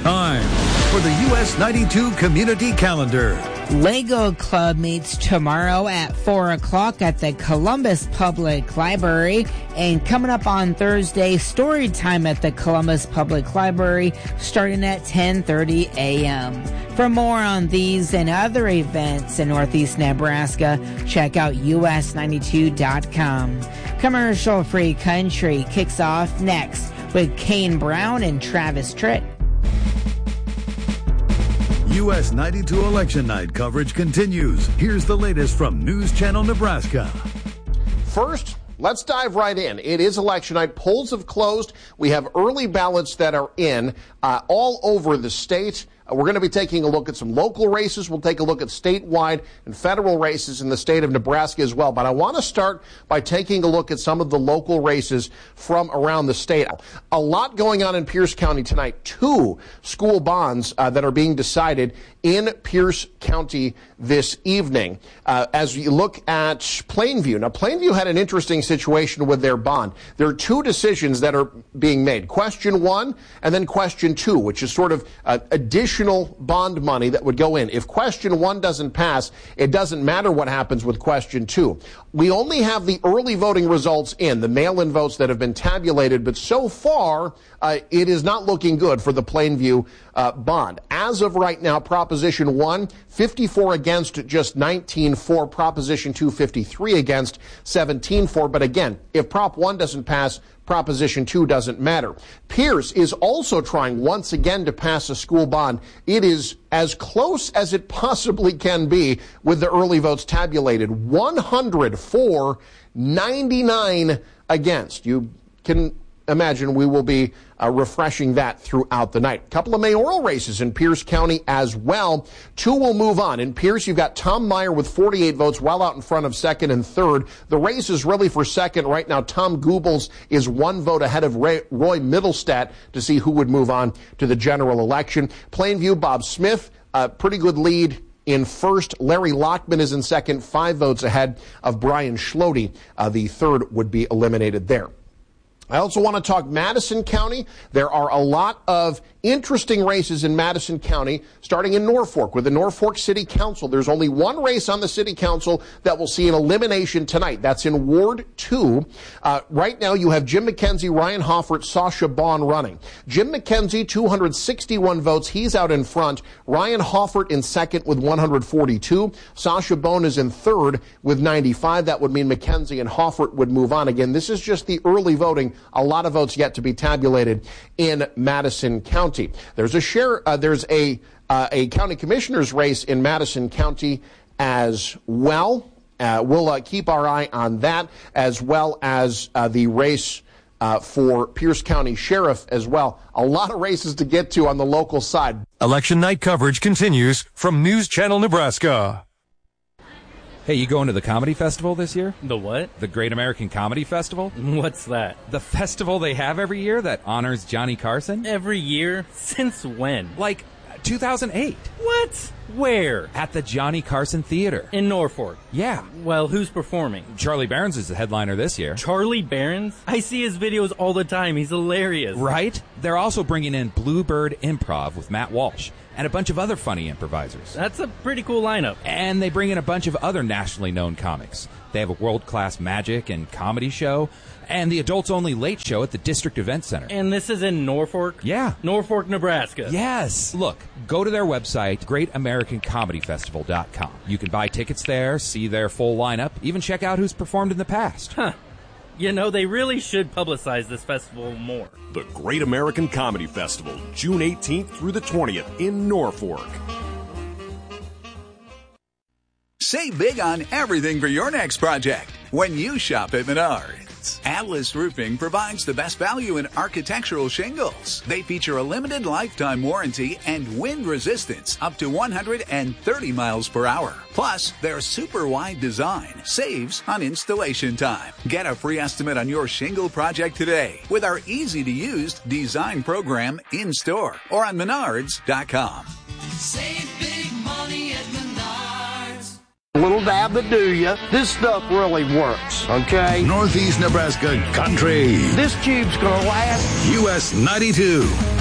Time for the US 92 Community Calendar. Lego Club meets tomorrow at 4 o'clock at the Columbus Public Library. And coming up on Thursday, story time at the Columbus Public Library starting at 10:30 a.m. For more on these and other events in Northeast Nebraska, check out us92.com. Commercial-free country kicks off next with Kane Brown and Travis Tritt. US 92 Election Night coverage continues. Here's the latest from News Channel Nebraska. First, let's dive right in. It is election night. Polls have closed. We have early ballots that are in all over the state. We're going to be taking a look at some local races. We'll take a look at statewide and federal races in the state of Nebraska as well. But I want to start by taking a look at some of the local races from around the state. A lot going on in Pierce County tonight. 2 school bonds that are being decided in Pierce County this evening. As you look at Plainview. Now, Plainview had an interesting situation with their bond. There are 2 decisions that are being made. Question 1 and then question 2, which is sort of additional bond money that would go in. If question 1 doesn't pass, it doesn't matter what happens with question 2. We only have the early voting results in, the mail-in votes that have been tabulated, but so far, it is not looking good for the Plainview bond. As of right now, Proposition 1, 54 against, just 19 for. Proposition 2, 53 against, 17 for. But again, if Prop 1 doesn't pass, Proposition 2 doesn't matter. Pierce is also trying once again to pass a school bond. It is as close as it possibly can be with the early votes tabulated. 100 for, 99 against. You can imagine we will be refreshing that throughout the night. A couple of mayoral races in Pierce County as well. 2 will move on. In Pierce, you've got Tom Meyer with 48 votes, well out in front of second and third. The race is really for second right now. Tom Goebbels is 1 vote ahead of Roy Middlestat to see who would move on to the general election. Plainview, Bob Smith, pretty good lead in first. Larry Lockman is in second, 5 votes ahead of Brian Schlote. The third would be eliminated there. I also want to talk Madison County. There are a lot of interesting races in Madison County, starting in Norfolk with the Norfolk City Council. There's only 1 race on the City Council that will see an elimination tonight. That's in Ward 2. Right now you have Jim McKenzie, Ryan Hoffert, Sasha Bond running. Jim McKenzie, 261 votes. He's out in front. Ryan Hoffert in second with 142. Sasha Bond is in third with 95. That would mean McKenzie and Hoffert would move on. Again, this is just the early voting. A lot of votes yet to be tabulated in Madison County. There's a county commissioner's race in Madison County as well. We'll keep our eye on that, as well as the race for Pierce County Sheriff as well. A lot of races to get to on the local side. Election night coverage continues from News Channel Nebraska. Hey, you going to the comedy festival this year? The what? The Great American Comedy Festival? What's that? The festival they have every year that honors Johnny Carson? Every year? Since when? Like 2008. What? Where? At the Johnny Carson Theater. In Norfolk? Yeah. Well, who's performing? Charlie Barons is the headliner this year. Charlie Barons? I see his videos all the time. He's hilarious. Right? They're also bringing in Bluebird Improv with Matt Walsh and a bunch of other funny improvisers. That's a pretty cool lineup. And they bring in a bunch of other nationally known comics. They have a world-class magic and comedy show, and the adults-only late show at the District Event Center. And this is in Norfolk? Yeah. Norfolk, Nebraska. Yes. Look, go to their website, GreatAmericanComedyFestival.com. You can buy tickets there, see their full lineup, even check out who's performed in the past. Huh. You know, they really should publicize this festival more. The Great American Comedy Festival, June 18th through the 20th in Norfolk. Save big on everything for your next project when you shop at Menards. Atlas Roofing provides the best value in architectural shingles. They feature a limited lifetime warranty and wind resistance up to 130 miles per hour. Plus, their super wide design saves on installation time. Get a free estimate on your shingle project today with our easy-to-use design program in-store or on Menards.com. Save big money at Menards. A little dab to do ya. This stuff really works, okay? Northeast Nebraska Country. This tube's gonna last. US 92.